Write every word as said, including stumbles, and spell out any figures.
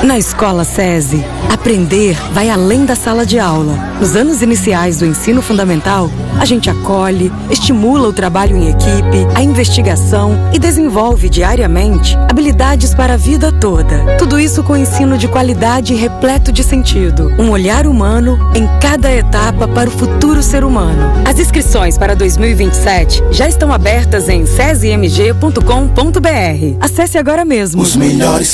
Na Escola SESI, aprender vai além da sala de aula. Nos anos iniciais do ensino fundamental, a gente acolhe, estimula o trabalho em equipe, a investigação e desenvolve diariamente habilidades para a vida toda. Tudo isso com ensino de qualidade e repleto de sentido. Um olhar humano em cada etapa para o futuro ser humano. As inscrições para dois mil e vinte e sete já estão abertas em sesimg ponto com ponto br. Acesse agora mesmo. Os melhores